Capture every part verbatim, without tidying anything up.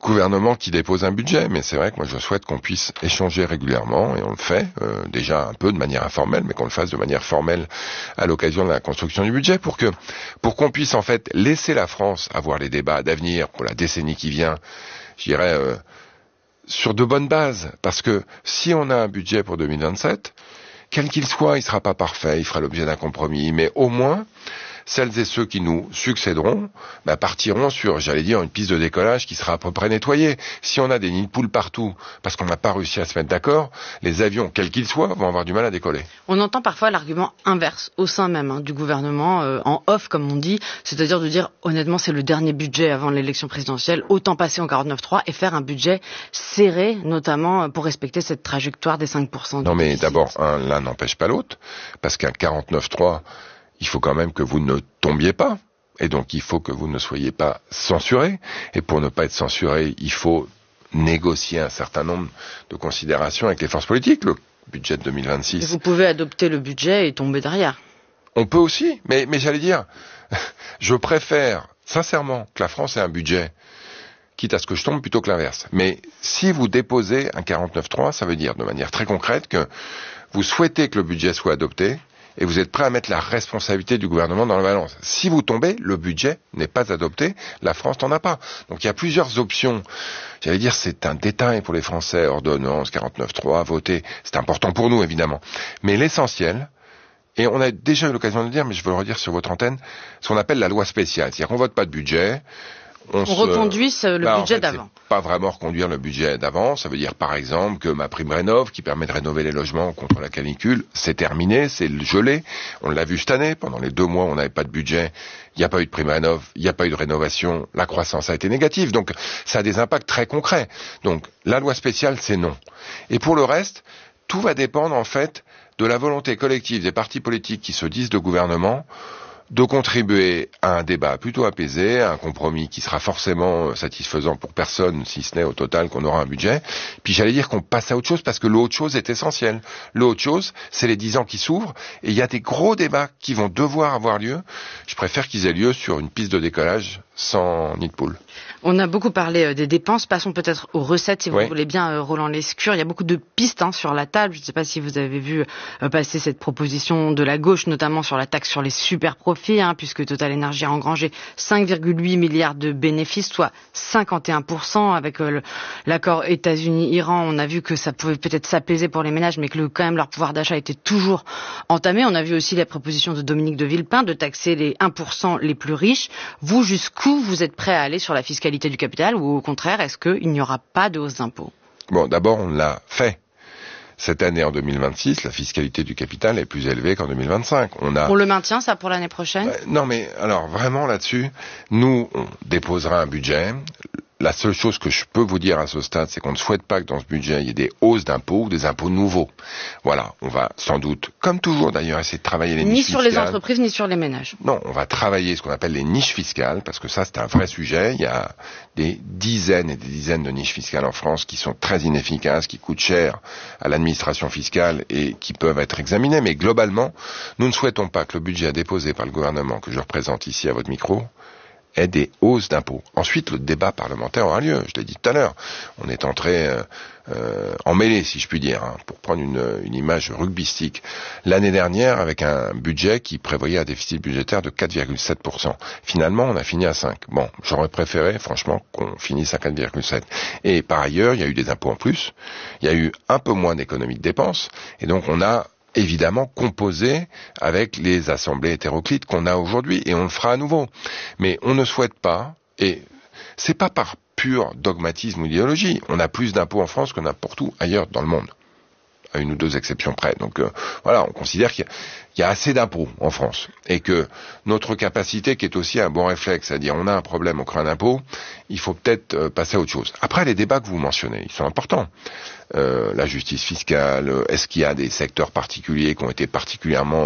gouvernement qui dépose un budget, mais c'est vrai que moi je souhaite qu'on puisse échanger régulièrement, et on le fait, euh, déjà un peu de manière informelle, mais qu'on le fasse de manière formelle à l'occasion de la construction du budget, pour que, pour qu'on puisse en fait laisser la France avoir les débats d'avenir pour la décennie qui vient, je dirais, euh, sur de bonnes bases. Parce que si on a un budget pour deux mille vingt-sept, quel qu'il soit, il sera pas parfait, il fera l'objet d'un compromis, mais au moins, celles et ceux qui nous succéderont bah, partiront sur, j'allais dire, une piste de décollage qui sera à peu près nettoyée. Si on a des nids de poules partout, parce qu'on n'a pas réussi à se mettre d'accord, les avions, quels qu'ils soient, vont avoir du mal à décoller. On entend parfois l'argument inverse au sein même hein, du gouvernement, euh, en off comme on dit, c'est-à-dire de dire honnêtement c'est le dernier budget avant l'élection présidentielle, autant passer en quarante-neuf trois et faire un budget serré, notamment pour respecter cette trajectoire des cinq pour cent. Non mais d'abord, un, l'un n'empêche pas l'autre, parce qu'un quarante-neuf trois, il faut quand même que vous ne tombiez pas. Et donc, il faut que vous ne soyez pas censuré. Et pour ne pas être censuré, il faut négocier un certain nombre de considérations avec les forces politiques. Le budget de deux mille vingt-six. Et vous pouvez adopter le budget et tomber derrière. On peut aussi. Mais, mais j'allais dire, je préfère, sincèrement, que la France ait un budget, quitte à ce que je tombe, plutôt que l'inverse. Mais si vous déposez un quarante-neuf trois, ça veut dire, de manière très concrète, que vous souhaitez que le budget soit adopté, et vous êtes prêt à mettre la responsabilité du gouvernement dans la balance. Si vous tombez, le budget n'est pas adopté, la France n'en a pas. Donc il y a plusieurs options. J'allais dire, c'est un détail pour les Français, ordonnance, quarante-neuf trois, voter, c'est important pour nous évidemment. Mais l'essentiel, et on a déjà eu l'occasion de le dire, mais je veux le redire sur votre antenne, ce qu'on appelle la loi spéciale. C'est-à-dire qu'on vote pas de budget, on, on se... reconduit le bah, budget en fait, d'avant. Pas vraiment reconduire le budget d'avant. Ça veut dire par exemple que ma prime rénov, qui permet de rénover les logements contre la canicule, c'est terminé, c'est gelé. On l'a vu cette année, pendant les deux mois où on n'avait pas de budget, il n'y a pas eu de prime rénov, il n'y a pas eu de rénovation, la croissance a été négative. Donc ça a des impacts très concrets. Donc la loi spéciale, c'est non. Et pour le reste, tout va dépendre en fait de la volonté collective des partis politiques qui se disent de gouvernement, de contribuer à un débat plutôt apaisé, à un compromis qui sera forcément satisfaisant pour personne, si ce n'est au total qu'on aura un budget. Puis j'allais dire qu'on passe à autre chose, parce que l'autre chose est essentielle. L'autre chose, c'est les dix ans qui s'ouvrent, et il y a des gros débats qui vont devoir avoir lieu. Je préfère qu'ils aient lieu sur une piste de décollage sans nid de poule. On a beaucoup parlé des dépenses, passons peut-être aux recettes, si vous oui. voulez bien, Roland Lescure. Il y a beaucoup de pistes hein, sur la table. Je ne sais pas si vous avez vu euh, passer cette proposition de la gauche, notamment sur la taxe sur les super profits, hein, puisque Total Energy a engrangé cinq virgule huit milliards de bénéfices, soit cinquante et un pour cent. Avec euh, le, l'accord États-Unis-Iran, on a vu que ça pouvait peut-être s'apaiser pour les ménages, mais que le, quand même leur pouvoir d'achat était toujours entamé. On a vu aussi la proposition de Dominique de Villepin de taxer les un pour cent les plus riches. Vous, jusqu'où vous êtes prêt à aller sur la fiscalité du capital, ou au contraire, est-ce qu'il n'y aura pas de hausse d'impôts? Bon, d'abord, on l'a fait. Cette année, en deux mille vingt-six, la fiscalité du capital est plus élevée qu'en deux mille vingt-cinq. On a... On le maintient, ça, pour l'année prochaine? euh, Non, mais alors, vraiment, là-dessus, nous, on déposera un budget. La seule chose que je peux vous dire à ce stade, c'est qu'on ne souhaite pas que dans ce budget, il y ait des hausses d'impôts ou des impôts nouveaux. Voilà, on va sans doute, comme toujours d'ailleurs, essayer de travailler les niches fiscales. Ni sur les entreprises, ni sur les ménages. Non, on va travailler ce qu'on appelle les niches fiscales, parce que ça, c'est un vrai sujet. Il y a des dizaines et des dizaines de niches fiscales en France qui sont très inefficaces, qui coûtent cher à l'administration fiscale et qui peuvent être examinées. Mais globalement, nous ne souhaitons pas que le budget déposé par le gouvernement, que je représente ici à votre micro, ait des hausses d'impôts. Ensuite, le débat parlementaire aura lieu. Je l'ai dit tout à l'heure. On est entré euh, euh, en mêlée, si je puis dire, hein, pour prendre une, une image rugbystique. L'année dernière, avec un budget qui prévoyait un déficit budgétaire de quatre virgule sept pour cent. Finalement, on a fini à cinq. Bon, j'aurais préféré, franchement, qu'on finisse à quatre virgule sept. Et par ailleurs, il y a eu des impôts en plus. Il y a eu un peu moins d'économies de dépenses. Et donc, on a évidemment composé avec les assemblées hétéroclites qu'on a aujourd'hui, et on le fera à nouveau. Mais on ne souhaite pas, et c'est pas par pur dogmatisme ou idéologie, on a plus d'impôts en France que n'importe où ailleurs dans le monde, à une ou deux exceptions près. Donc euh, voilà, on considère qu'il y a, il y a assez d'impôts en France, et que notre capacité, qui est aussi un bon réflexe, c'est-à-dire on a un problème, on crée un impôt, il faut peut-être euh, passer à autre chose. Après, les débats que vous mentionnez, ils sont importants. Euh, la justice fiscale, euh, est-ce qu'il y a des secteurs particuliers qui ont été particulièrement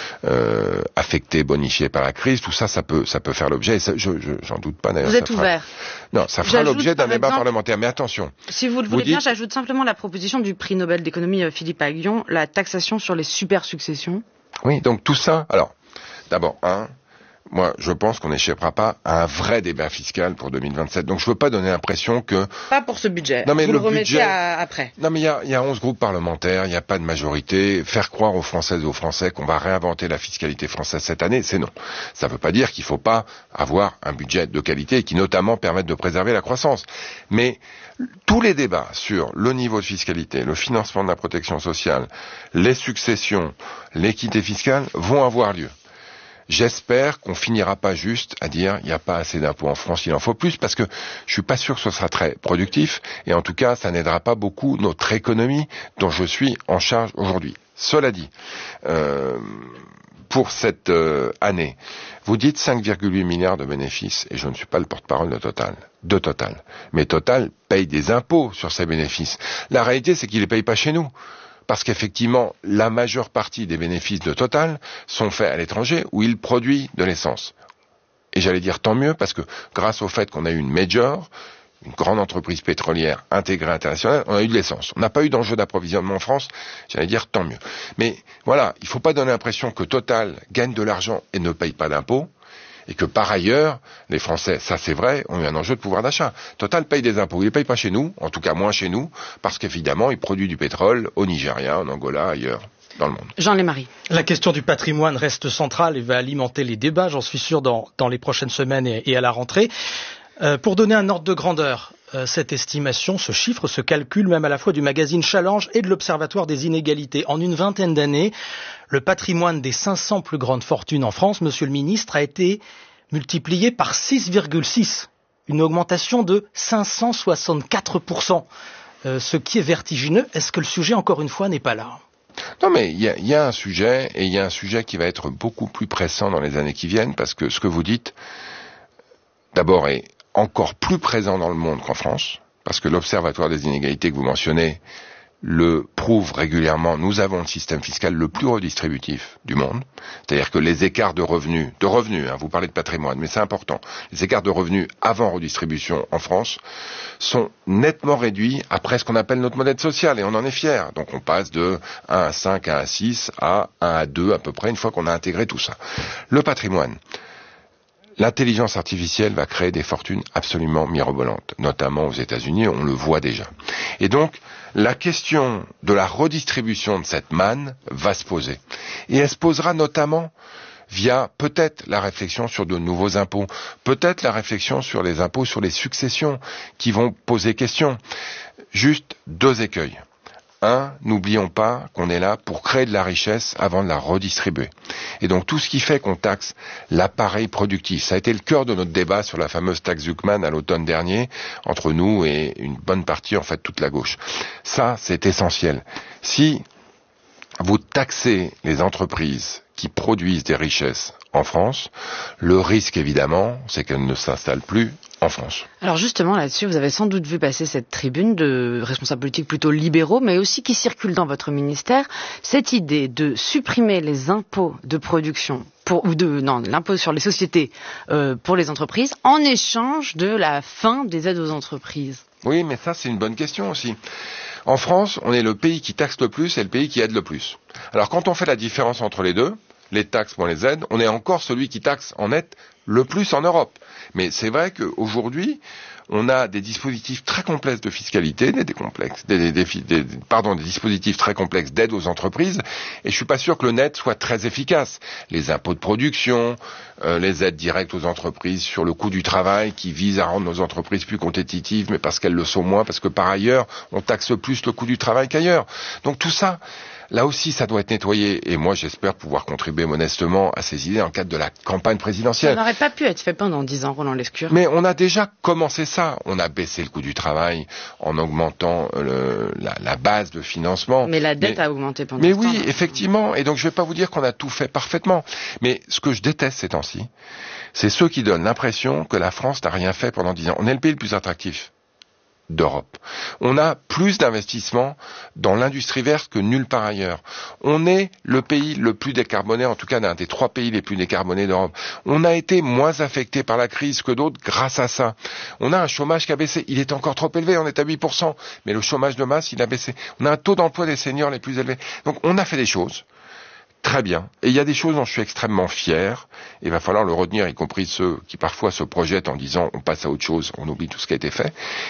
euh, affectés, bonifiés par la crise? Tout ça, ça peut, ça peut faire l'objet. Et ça, je, je, j'en doute pas d'ailleurs. Vous êtes ça fera... ouvert. Non, ça fera J'ajoute, l'objet d'un débat exemple, parlementaire. Mais attention. Si vous le voulez vous bien, dites... j'ajoute simplement la proposition du prix Nobel d'économie Philippe Aghion, la taxation sur les super successions. Oui, donc tout ça. Alors, d'abord, un, moi, je pense qu'on n'échappera pas à un vrai débat fiscal pour deux mille vingt-sept. Donc, je veux pas donner l'impression que... Pas pour ce budget. Non, mais vous le, le remettez budget... à, après. Non, mais il y a, il y a onze groupes parlementaires, il n'y a pas de majorité. Faire croire aux Françaises et aux Français qu'on va réinventer la fiscalité française cette année, c'est non. Ça ne veut pas dire qu'il ne faut pas avoir un budget de qualité qui, notamment, permette de préserver la croissance. Mais tous les débats sur le niveau de fiscalité, le financement de la protection sociale, les successions, l'équité fiscale vont avoir lieu. J'espère qu'on finira pas juste à dire il n'y a pas assez d'impôts en France, il en faut plus, parce que je suis pas sûr que ce sera très productif, et en tout cas, ça n'aidera pas beaucoup notre économie dont je suis en charge aujourd'hui. Cela dit, euh, pour cette euh, année, vous dites cinq virgule huit milliards de bénéfices, et je ne suis pas le porte-parole de Total, de Total. Mais Total paye des impôts sur ces bénéfices. La réalité, c'est qu'il les paye pas chez nous. Parce qu'effectivement, la majeure partie des bénéfices de Total sont faits à l'étranger où il produit de l'essence. Et j'allais dire tant mieux parce que grâce au fait qu'on a eu une major, une grande entreprise pétrolière intégrée internationale, on a eu de l'essence. On n'a pas eu d'enjeu d'approvisionnement en France, j'allais dire tant mieux. Mais voilà, il ne faut pas donner l'impression que Total gagne de l'argent et ne paye pas d'impôts. Et que par ailleurs, les Français, ça c'est vrai, ont eu un enjeu de pouvoir d'achat. Total paye des impôts, il ne les paye pas chez nous, en tout cas moins chez nous, parce qu'évidemment, il produit du pétrole au Nigeria, en Angola, ailleurs, dans le monde. Jean Lémarie. La question du patrimoine reste centrale et va alimenter les débats, j'en suis sûr, dans, dans les prochaines semaines et, et à la rentrée. Euh, pour donner un ordre de grandeur, euh, cette estimation, ce chiffre, ce calcul même à la fois du magazine Challenge et de l'Observatoire des inégalités. En une vingtaine d'années, le patrimoine des cinq cents plus grandes fortunes en France, monsieur le ministre, a été multiplié par six virgule six, une augmentation de cinq cent soixante-quatre pour cent, euh, ce qui est vertigineux. Est-ce que le sujet, encore une fois, n'est pas là ? Non, mais il y a, y a un sujet, et il y a un sujet qui va être beaucoup plus pressant dans les années qui viennent, parce que ce que vous dites, d'abord, est encore plus présent dans le monde qu'en France, parce que l'Observatoire des inégalités que vous mentionnez le prouve régulièrement. Nous avons le système fiscal le plus redistributif du monde, c'est-à-dire que les écarts de revenus, de revenus, hein, vous parlez de patrimoine, mais c'est important, les écarts de revenus avant redistribution en France sont nettement réduits après ce qu'on appelle notre modèle social, et on en est fier. Donc on passe de un à cinq, un à six, à un à deux à peu près, une fois qu'on a intégré tout ça. Le patrimoine. L'intelligence artificielle va créer des fortunes absolument mirobolantes, notamment aux États-Unis, on le voit déjà. Et donc, la question de la redistribution de cette manne va se poser. Et elle se posera notamment via peut-être la réflexion sur de nouveaux impôts, peut-être la réflexion sur les impôts sur les successions qui vont poser question. Juste deux écueils. Un, n'oublions pas qu'on est là pour créer de la richesse avant de la redistribuer. Et donc tout ce qui fait qu'on taxe l'appareil productif, ça a été le cœur de notre débat sur la fameuse taxe Zuckman à l'automne dernier, entre nous et une bonne partie, en fait, toute la gauche. Ça, c'est essentiel. Si vous taxez les entreprises qui produisent des richesses en France, le risque, évidemment, c'est qu'elles ne s'installent plus en France. Alors justement, là-dessus, vous avez sans doute vu passer cette tribune de responsables politiques plutôt libéraux, mais aussi qui circule dans votre ministère, cette idée de supprimer les impôts de production pour, ou de non l'impôt sur les sociétés euh, pour les entreprises en échange de la fin des aides aux entreprises. Oui, mais ça, c'est une bonne question aussi. En France, on est le pays qui taxe le plus et le pays qui aide le plus. Alors quand on fait la différence entre les deux, les taxes moins les aides, on est encore celui qui taxe en net le plus en Europe. Mais c'est vrai qu'aujourd'hui, on a des dispositifs très complexes de fiscalité, des, des complexes, des, des, des, des, pardon, des dispositifs très complexes d'aide aux entreprises, et je suis pas sûr que le net soit très efficace. Les impôts de production, euh, les aides directes aux entreprises sur le coût du travail, qui visent à rendre nos entreprises plus compétitives, mais parce qu'elles le sont moins, parce que par ailleurs, on taxe plus le coût du travail qu'ailleurs. Donc tout ça, là aussi, ça doit être nettoyé. Et moi, j'espère pouvoir contribuer modestement à ces idées en cadre de la campagne présidentielle. Ça n'aurait pas pu être fait pendant dix ans, Roland Lescure. Mais on a déjà commencé ça. On a baissé le coût du travail en augmentant le, la, la base de financement. Mais la dette mais, a augmenté pendant Mais ce oui, temps. effectivement. Et donc, je ne vais pas vous dire qu'on a tout fait parfaitement. Mais ce que je déteste ces temps-ci, c'est ceux qui donnent l'impression que la France n'a rien fait pendant dix ans. On est le pays le plus attractif d'Europe. On a plus d'investissements dans l'industrie verte que nulle part ailleurs. On est le pays le plus décarboné, en tout cas l'un des trois pays les plus décarbonés d'Europe. On a été moins affecté par la crise que d'autres grâce à ça. On a un chômage qui a baissé. Il est encore trop élevé, on est à huit pour cent, mais le chômage de masse, il a baissé. On a un taux d'emploi des seniors les plus élevés. Donc on a fait des choses très bien. Et il y a des choses dont je suis extrêmement fier. Et il va falloir le retenir, y compris ceux qui parfois se projettent en disant on passe à autre chose, on oublie tout ce qui a été fait.